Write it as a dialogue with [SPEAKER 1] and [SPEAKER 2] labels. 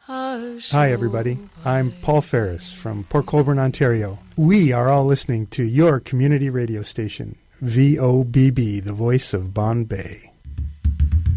[SPEAKER 1] Hi, everybody. I'm Paul Ferris from Port Colborne, Ontario. We are all listening to your community radio station, VOBB, the voice of Bonne Bay.